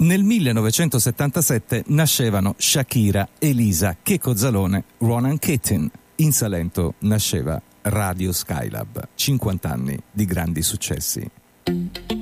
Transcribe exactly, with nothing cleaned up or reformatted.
Nel millenovecentosettantasette nascevano Shakira, Elisa, Checco Zalone, Ronan Keating. In Salento nasceva Radio Skylab, cinquanta anni di grandi successi.